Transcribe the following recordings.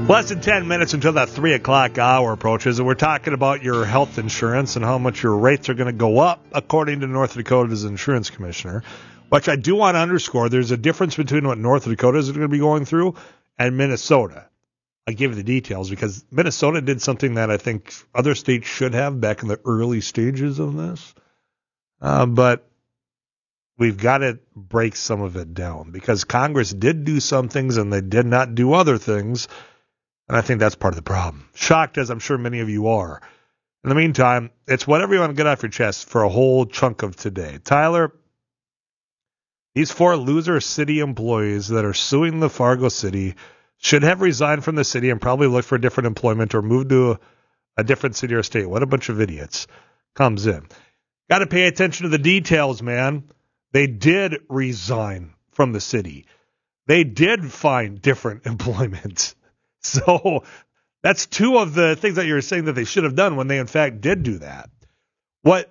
Less than 10 minutes until that 3 o'clock hour approaches, and we're talking about your health insurance and how much your rates are going to go up, according to North Dakota's insurance commissioner, which I do want to underscore. There's a difference between what North Dakota is going to be going through and Minnesota. I give you the details because Minnesota did something that I think other states should have back in the early stages of this. But we've got to break some of it down because Congress did do some things and they did not do other things. And I think that's part of the problem. Shocked, as I'm sure many of you are. In the meantime, it's whatever you want to get off your chest for a whole chunk of today. Tyler, these 4 loser city employees that are suing the Fargo City should have resigned from the city and probably looked for different employment or moved to a different city or state. What a bunch of idiots comes in. Got to pay attention to the details, man. They did resign from the city. They did find different employment. So that's 2 of the things that you're saying that they should have done when they in fact did do that. What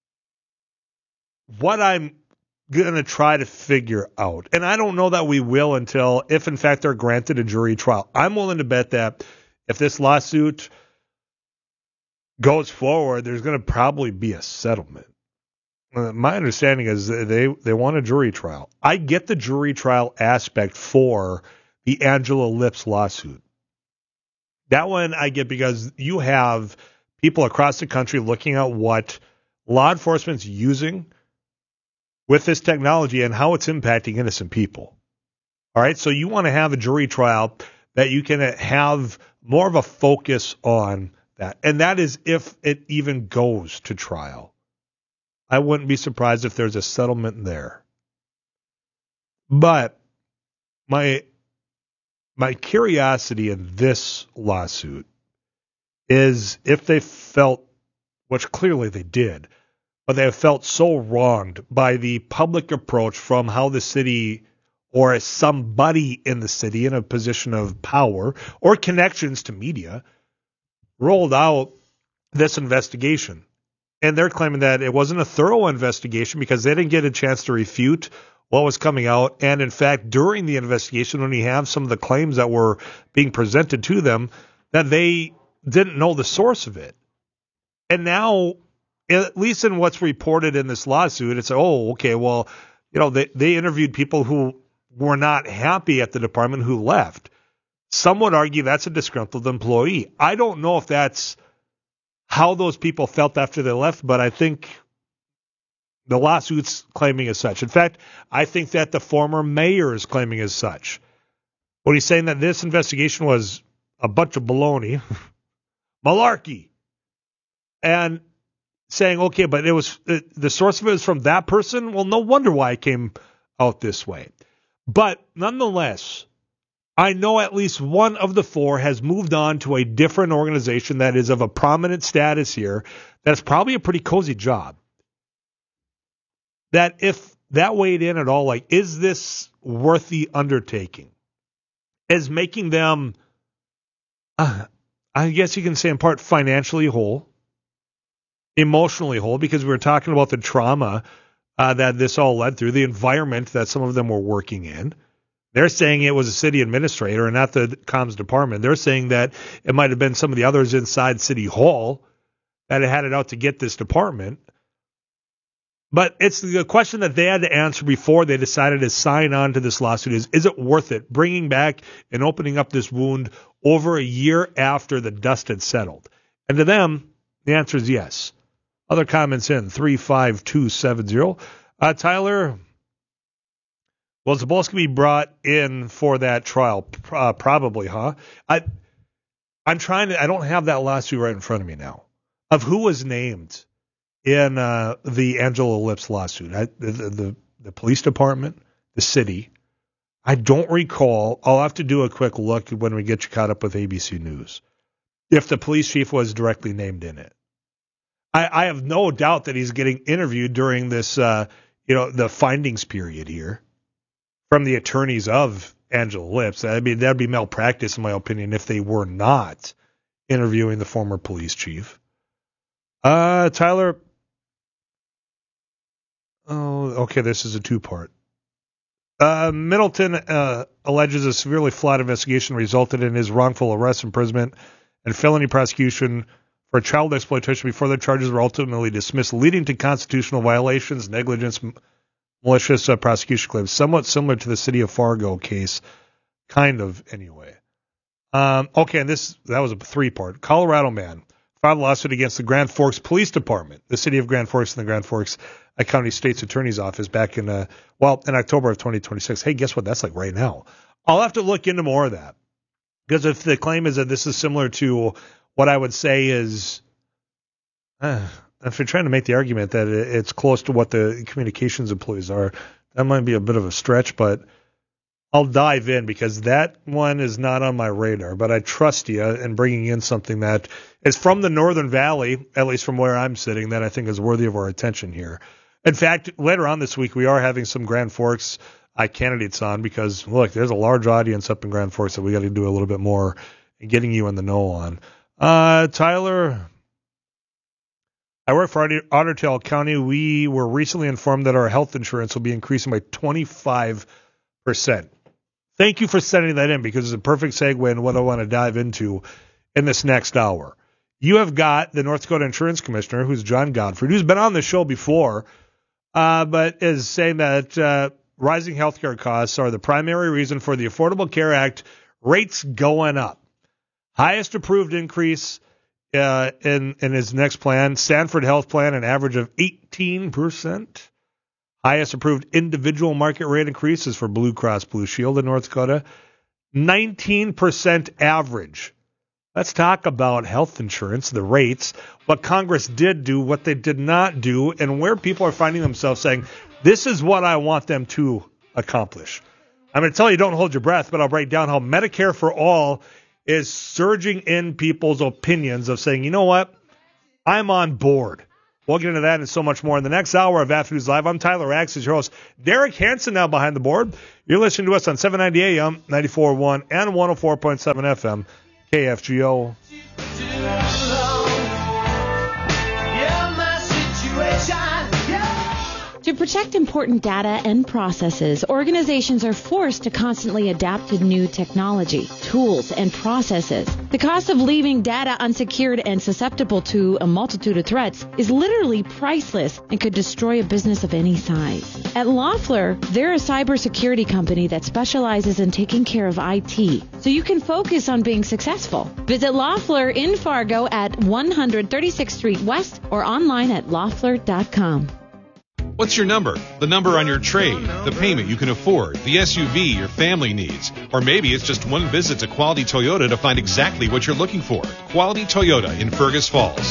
I'm going to try to figure out, and I don't know that we will until if in fact they're granted a jury trial. I'm willing to bet that if this lawsuit goes forward, there's going to probably be a settlement. My understanding is they want a jury trial. I get the jury trial aspect for the Angela Lips lawsuit. That one I get because you have people across the country looking at what law enforcement's using with this technology and how it's impacting innocent people. All right, so you want to have a jury trial that you can have more of a focus on that. And that is if it even goes to trial. I wouldn't be surprised if there's a settlement there. But my curiosity in this lawsuit is if they felt, which clearly they did, but they have felt so wronged by the public approach from how the city or somebody in the city in a position of power or connections to media rolled out this investigation. And they're claiming that it wasn't a thorough investigation because they didn't get a chance to refute what was coming out. And in fact, during the investigation, when you have some of the claims that were being presented to them, that they didn't know the source of it. And now, at least in what's reported in this lawsuit, it's, oh, okay, well, you know, they interviewed people who were not happy at the department who left. Some would argue that's a disgruntled employee. I don't know if that's how those people felt after they left, but I think the lawsuit's claiming as such. In fact, I think that the former mayor is claiming as such. When he's saying that this investigation was a bunch of baloney, malarkey, and saying, okay, but it was the source of it is from that person. Well, no wonder why it came out this way. But nonetheless, I know at least one of the 4 has moved on to a different organization that is of a prominent status here. That's probably a pretty cozy job. That if that weighed in at all, like, is this worth the undertaking? Is making them, I guess you can say in part, financially whole, emotionally whole, because we were talking about the trauma that this all led through, the environment that some of them were working in. They're saying it was a city administrator and not the comms department. They're saying that it might have been some of the others inside City Hall that had it out to get this department. But it's the question that they had to answer before they decided to sign on to this lawsuit is it worth it, bringing back and opening up this wound over a year after the dust had settled? And to them, the answer is yes. Other comments in 35270. Tyler, will Zabolski be brought in for that trial? Probably, huh? I'm trying to, I don't have that lawsuit right in front of me now of who was named in the Angela Lips lawsuit. The police department, the city. I don't recall. I'll have to do a quick look when we get you caught up with ABC News if the police chief was directly named in it. I have no doubt that he's getting interviewed during this, the findings period here from the attorneys of Angela Lips. I mean, that'd be malpractice, in my opinion, if they were not interviewing the former police chief. Tyler. Oh, okay, this is a 2-part. Middleton alleges a severely flawed investigation resulted in his wrongful arrest, imprisonment, and felony prosecution for child exploitation before the charges were ultimately dismissed, leading to constitutional violations, negligence, malicious prosecution claims, somewhat similar to the City of Fargo case, kind of anyway. Okay, and that was a 3-part. Colorado man filed a lawsuit against the Grand Forks Police Department, the City of Grand Forks and the Grand Forks County State's Attorney's Office back in October of 2026. Hey, guess what? That's like right now. I'll have to look into more of that, because if the claim is that this is similar to what I would say is, if you're trying to make the argument that it's close to what the communications employees are, that might be a bit of a stretch, but I'll dive in because that one is not on my radar. But I trust you in bringing in something that is from the Northern Valley, at least from where I'm sitting, that I think is worthy of our attention here. In fact, later on this week, we are having some Grand Forks candidates on because, look, there's a large audience up in Grand Forks that we got to do a little bit more in getting you in the know on. Tyler, I work for Otter Tail County. We were recently informed that our health insurance will be increasing by 25%. Thank you for sending that in because it's a perfect segue in what I want to dive into in this next hour. You have got the North Dakota Insurance Commissioner, who's John Godfrey, who's been on the show before, but is saying that rising healthcare costs are the primary reason for the Affordable Care Act rates going up. Highest approved increase in his next plan, Stanford Health Plan, an average of 18%. Highest approved individual market rate increases for Blue Cross Blue Shield in North Dakota, 19% average. Let's talk about health insurance, the rates, what Congress did do, what they did not do, and where people are finding themselves saying, this is what I want them to accomplish. I'm going to tell you, don't hold your breath, but I'll break down how Medicare for All is surging in people's opinions of saying, you know what, I'm on board. We'll get into that and so much more in the next hour of After News Live. I'm Tyler Axis, your host. Derek Hansen now behind the board. You're listening to us on 790 AM, 94.1, and 104.7 FM, KFGO. To protect important data and processes, organizations are forced to constantly adapt to new technology, tools, and processes. The cost of leaving data unsecured and susceptible to a multitude of threats is literally priceless and could destroy a business of any size. At Loeffler, they're a cybersecurity company that specializes in taking care of IT, so you can focus on being successful. Visit Loeffler in Fargo at 136th Street West or online at loeffler.com. What's your number? The number on your trade, the payment you can afford, the SUV your family needs. Or maybe it's just one visit to Quality Toyota to find exactly what you're looking for. Quality Toyota in Fergus Falls.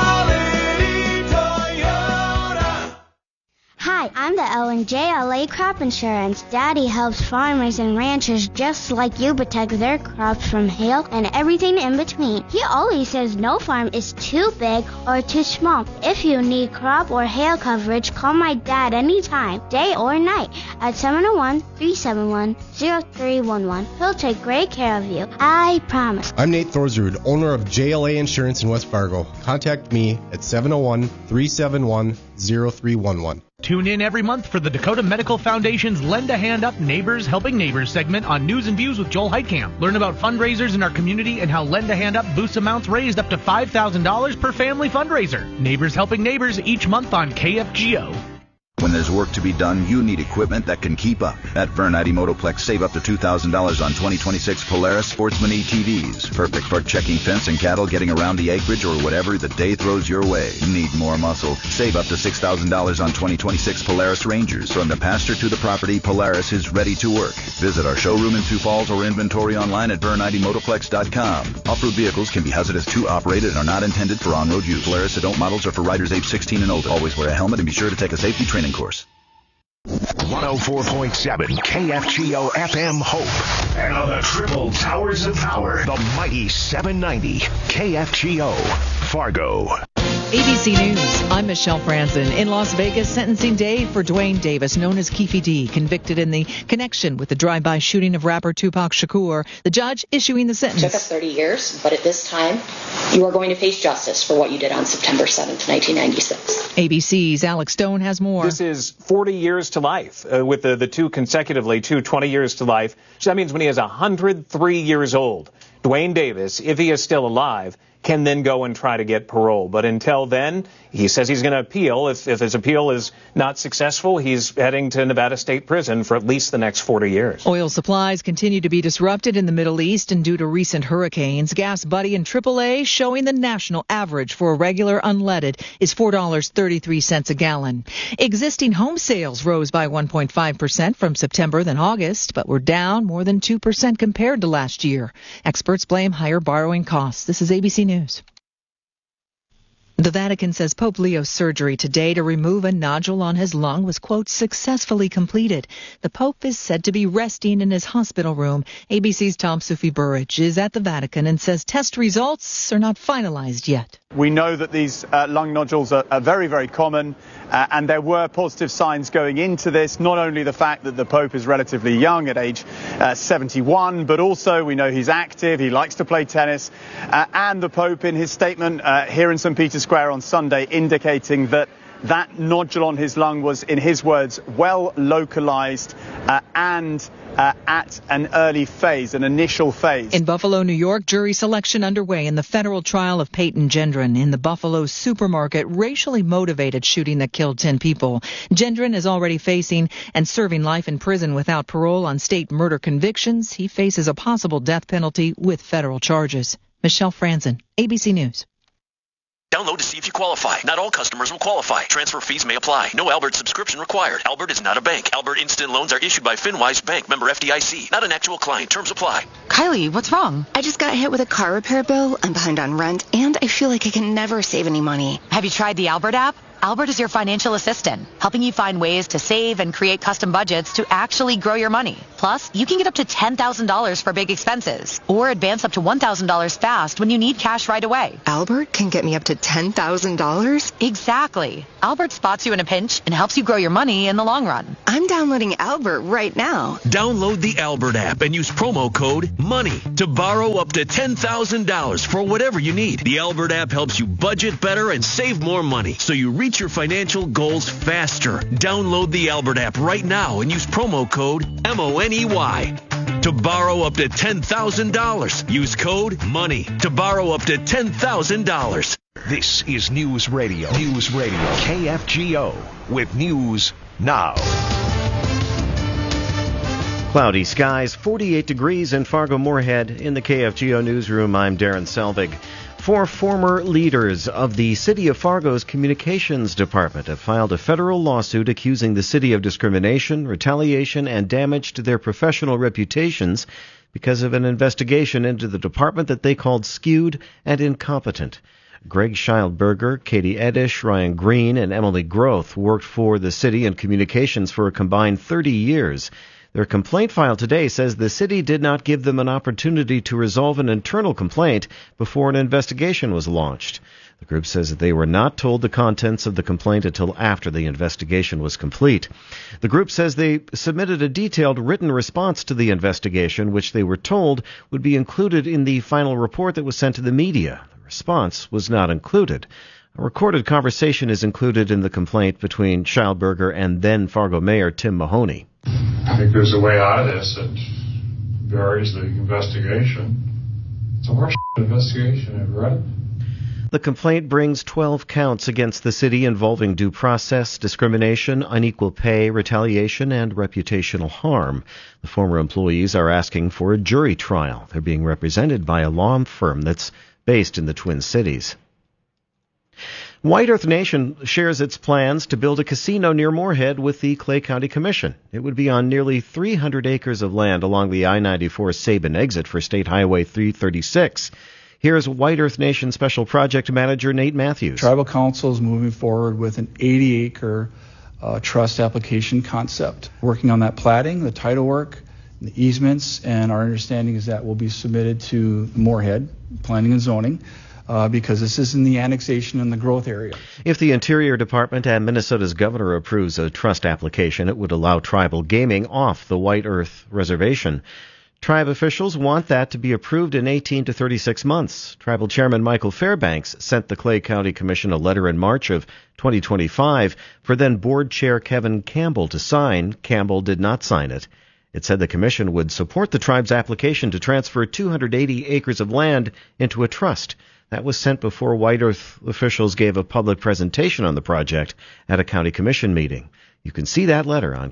Hi, I'm the Ellen JLA Crop Insurance. Daddy helps farmers and ranchers just like you protect their crops from hail and everything in between. He always says no farm is too big or too small. If you need crop or hail coverage, call my dad anytime, day or night, at 701-371-0311. He'll take great care of you. I promise. I'm Nate Thorsrud, owner of JLA Insurance in West Fargo. Contact me at 701-371-0311. Tune in every month for the Dakota Medical Foundation's Lend a Hand Up Neighbors Helping Neighbors segment on News and Views with Joel Heitkamp. Learn about fundraisers in our community and how Lend a Hand Up boosts amounts raised up to $5,000 per family fundraiser. Neighbors Helping Neighbors each month on KFGO. When there's work to be done, you need equipment that can keep up. At Bernardi Motoplex, save up to $2,000 on 2026 Polaris Sportsman ETVs. Perfect for checking fence and cattle, getting around the acreage, or whatever the day throws your way. Need more muscle? Save up to $6,000 on 2026 Polaris Rangers. From the pasture to the property, Polaris is ready to work. Visit our showroom in Sioux Falls or inventory online at BernardiMotoplex.com. Off-road vehicles can be hazardous to operated and are not intended for on-road use. Polaris adult models are for riders age 16 and older. Always wear a helmet and be sure to take a safety training course. 104.7 KFGO FM Hope. And on the triple towers of power, the mighty 790 KFGO Fargo. ABC News, I'm Michelle Franzen. In Las Vegas, sentencing day for Dwayne Davis, known as Keefe D, convicted in the connection with the drive-by shooting of rapper Tupac Shakur. The judge issuing the sentence. It took us 30 years, but at this time, you are going to face justice for what you did on September 7th, 1996. ABC's Alex Stone has more. This is 40 years to life, with the two consecutively, 20 years to life. So that means when he is 103 years old, Dwayne Davis, if he is still alive, can then go and try to get parole. But until then, he says he's going to appeal. If his appeal is not successful, he's heading to Nevada State Prison for at least the next 40 years. Oil supplies continue to be disrupted in the Middle East and due to recent hurricanes. Gas Buddy and AAA showing the national average for a regular unleaded is $4.33 a gallon. Existing home sales rose by 1.5% from September than August, but were down more than 2% compared to last year. Experts blame higher borrowing costs. This is ABC News. The Vatican says Pope Leo's surgery today to remove a nodule on his lung was, quote, successfully completed. The Pope is said to be resting in his hospital room. ABC's Tom Sufi Burridge is at the Vatican and says test results are not finalized yet. We know that these lung nodules are very, very common, and there were positive signs going into this. Not only the fact that the Pope is relatively young at age 71, but also we know he's active, he likes to play tennis, and the Pope in his statement here in St. Peter's Square on Sunday indicating that nodule on his lung was, in his words, well localized and at an early phase, an initial phase. In Buffalo, New York, jury selection underway in the federal trial of Peyton Gendron in the Buffalo supermarket racially motivated shooting that killed 10 people. Gendron is already facing and serving life in prison without parole on state murder convictions. He faces a possible death penalty with federal charges. Michelle Franzen, ABC News. Download to see if you qualify. Not all customers will qualify. Transfer fees may apply. No Albert subscription required. Albert is not a bank. Albert Instant Loans are issued by FinWise Bank, member FDIC. Not an actual client. Terms apply. Kylie, what's wrong? I just got hit with a car repair bill. I'm behind on rent, and I feel like I can never save any money. Have you tried the Albert app? Albert is your financial assistant, helping you find ways to save and create custom budgets to actually grow your money. Plus, you can get up to $10,000 for big expenses, or advance up to $1,000 fast when you need cash right away. Albert can get me up to $10,000? Exactly. Albert spots you in a pinch and helps you grow your money in the long run. I'm downloading Albert right now. Download the Albert app and use promo code MONEY to borrow up to $10,000 for whatever you need. The Albert app helps you budget better and save more money, so you reach your financial goals faster. Download the Albert app right now and use promo code MONEY to borrow up to $10,000. Use code MONEY to borrow up to $10,000. This is News Radio. News Radio KFGO with News Now. Cloudy skies, 48 degrees in Fargo-Moorhead. In the KFGO newsroom, I'm Darren Selvig. 4 former leaders of the City of Fargo's Communications Department have filed a federal lawsuit accusing the city of discrimination, retaliation, and damage to their professional reputations because of an investigation into the department that they called skewed and incompetent. Greg Schildberger, Katie Edish, Ryan Green, and Emily Groth worked for the city in communications for a combined 30 years. Their complaint filed today says the city did not give them an opportunity to resolve an internal complaint before an investigation was launched. The group says that they were not told the contents of the complaint until after the investigation was complete. The group says they submitted a detailed written response to the investigation, which they were told would be included in the final report that was sent to the media. The response was not included. A recorded conversation is included in the complaint between Schildberger and then Fargo Mayor Tim Mahoney. I think there's a way out of this that varies the investigation. It's a worst investigation, have you read it? The complaint brings 12 counts against the city involving due process, discrimination, unequal pay, retaliation, and reputational harm. The former employees are asking for a jury trial. They're being represented by a law firm that's based in the Twin Cities. White Earth Nation shares its plans to build a casino near Moorhead with the Clay County Commission. It would be on nearly 300 acres of land along the I-94 Sabin exit for State Highway 336. Here's White Earth Nation Special Project Manager Nate Matthews. Tribal Council is moving forward with an 80-acre trust application concept. Working on that platting, the title work, the easements, and our understanding is that will be submitted to Moorhead Planning and Zoning. because this is in the annexation and the growth area. If the Interior Department and Minnesota's governor approves a trust application, it would allow tribal gaming off the White Earth Reservation. Tribe officials want that to be approved in 18 to 36 months. Tribal Chairman Michael Fairbanks sent the Clay County Commission a letter in March of 2025 for then Board Chair Kevin Campbell to sign. Campbell did not sign it. It said the commission would support the tribe's application to transfer 280 acres of land into a trust. That was sent before White Earth officials gave a public presentation on the project at a county commission meeting. You can see that letter on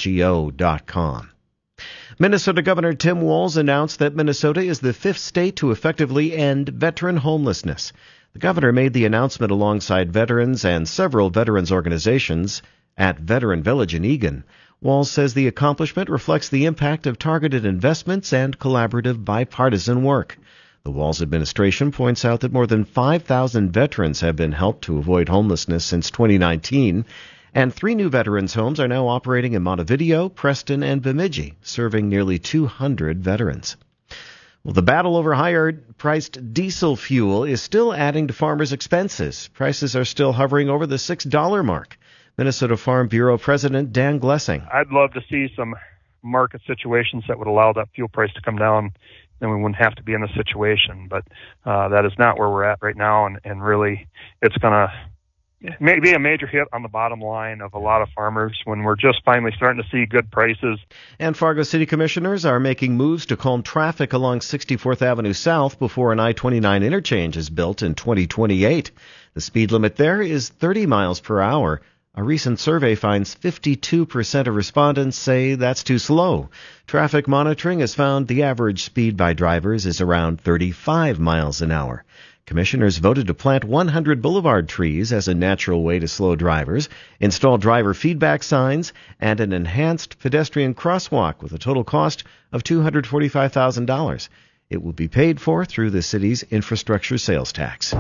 KFGO.com. Minnesota Governor Tim Walz announced that Minnesota is the fifth state to effectively end veteran homelessness. The governor made the announcement alongside veterans and several veterans organizations at Veteran Village in Eagan. Walz says the accomplishment reflects the impact of targeted investments and collaborative bipartisan work. The Walz administration points out that more than 5,000 veterans have been helped to avoid homelessness since 2019. And 3 new veterans' homes are now operating in Montevideo, Preston, and Bemidji, serving nearly 200 veterans. Well, the battle over higher-priced diesel fuel is still adding to farmers' expenses. Prices are still hovering over the $6 mark. Minnesota Farm Bureau President Dan Glessing. I'd love to see some market situations that would allow that fuel price to come down, then we wouldn't have to be in this situation. But that is not where we're at right now, and really it's going to maybe a major hit on the bottom line of a lot of farmers when we're just finally starting to see good prices. And Fargo City Commissioners are making moves to calm traffic along 64th Avenue South before an I-29 interchange is built in 2028. The speed limit there is 30 miles per hour. A recent survey finds 52% of respondents say that's too slow. Traffic monitoring has found the average speed by drivers is around 35 miles an hour. Commissioners voted to plant 100 boulevard trees as a natural way to slow drivers, install driver feedback signs, and an enhanced pedestrian crosswalk with a total cost of $245,000. It will be paid for through the city's infrastructure sales tax.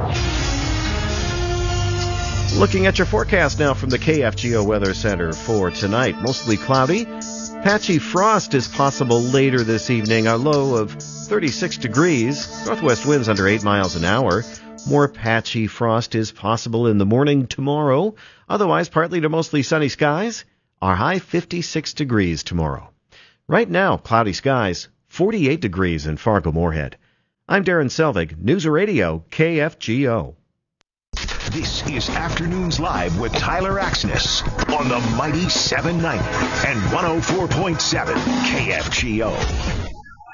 Looking at your forecast now from the KFGO Weather Center for tonight. Mostly cloudy. Patchy frost is possible later this evening. A low of 36 degrees. Northwest winds under 8 miles an hour. More patchy frost is possible in the morning tomorrow. Otherwise, partly to mostly sunny skies. Our high 56 degrees tomorrow. Right now, cloudy skies, 48 degrees in Fargo-Moorhead. I'm Darren Selvig, News Radio KFGO. This is Afternoons Live with Tyler Axness on the mighty 790 and 104.7 KFGO.